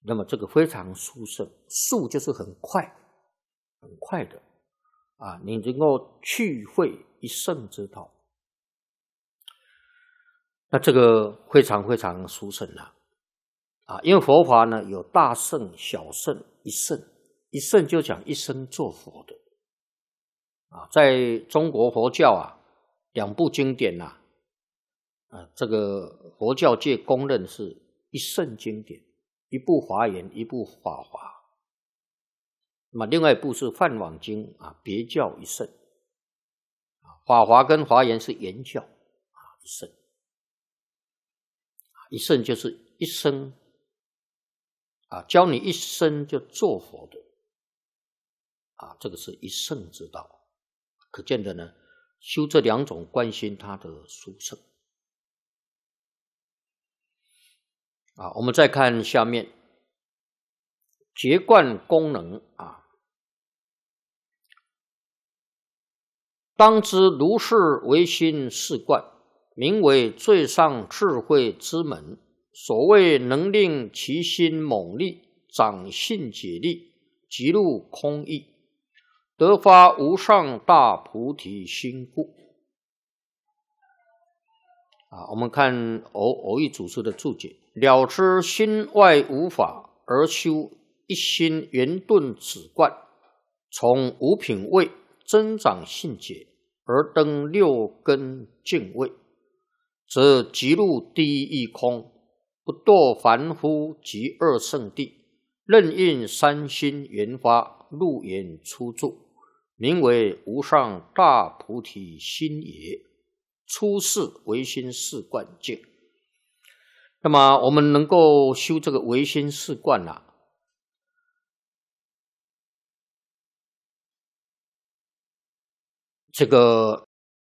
那么这个非常殊胜，速就是很快，很快的啊，你能够去会一圣之道，那这个非常非常殊胜了啊！因为佛法呢有大圣、小圣、一圣，一圣就讲一生做佛的啊，在中国佛教啊，两部经典呐，这个佛教界公认是一圣经典。一部华严，一部法华，那么另外一部是梵网经啊，别教一圣。法华跟华严是原教啊，一圣。一圣就是一生啊，教你一生就做佛的啊，这个是一圣之道。可见的呢，修这两种观心，它的殊胜。啊，我们再看下面觉观功能啊，当知如是唯心是观，名为最上智慧之门。所谓能令其心猛力，长信解力，即入空义，得发无上大菩提心故。啊，我们看偶益祖师的注解。了知心外无法，而修一心圆顿止观，从五品位增长信解，而登六根境位，则即入第一义空，不堕凡夫及二圣地，任运三心圆发，入眼出住，名为无上大菩提心也。出世唯心是观境。那么我们能够修这个唯心是观啊，这个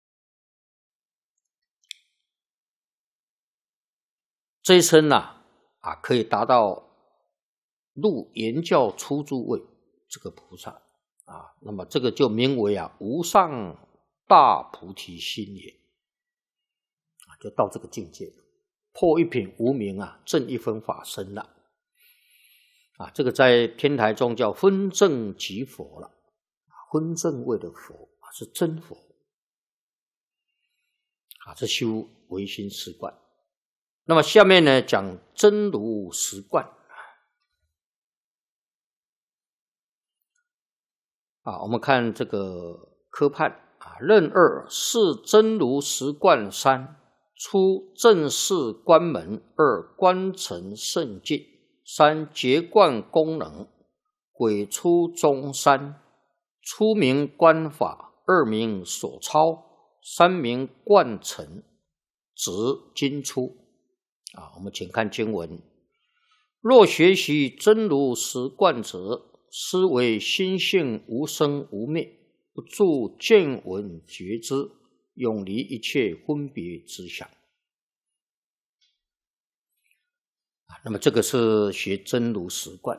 这一生可以达到入圆教出住位这个菩萨啊，那么这个就名为无上大菩提心也啊，就到这个境界了。破一品无明证一分法身了啊，这个在天台宗叫分正即佛了，分正位的佛是真佛啊，这修唯心是观。那么下面呢讲真如实观啊，我们看这个科判啊，任二是真如实观三。出正式关门，二观成圣境，三觉观功能，鬼出中三。初名观法，二名所超，三名观成，直经出啊。我们请看经文：若学习真如实观者，思为心性无生无灭，不住见闻觉知，永离一切分别之想。那么这个是学真如实观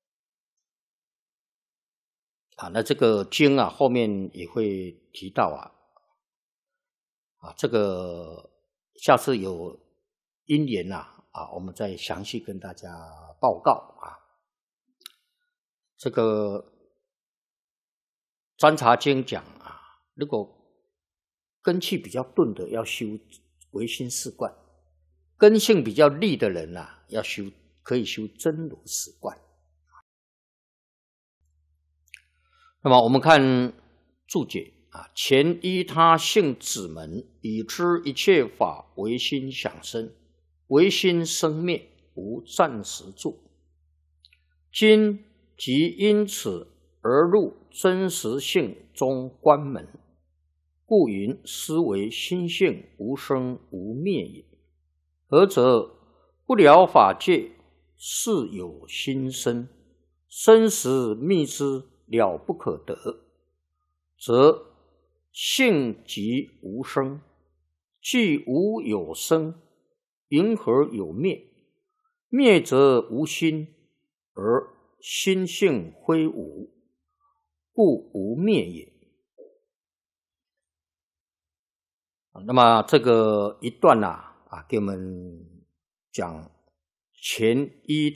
啊。那这个经后面也会提到这个下次有因缘我们再详细跟大家报告啊。这个占察经讲如果根气比较钝的要修唯心是观，根性比较利的人要修可以修真如实观。那么我们看注解前依他性指门，已知一切法唯心想生，唯心生灭，无暂时住。今即因此而入真实性中观门，故云思为心性无生无灭也。何则？不了法界，是有心生，生时觅之，了不可得，则性即无生。既无有生，云何有灭？灭则无心，而心性非无，故无灭也。那么这个一段给我们讲前依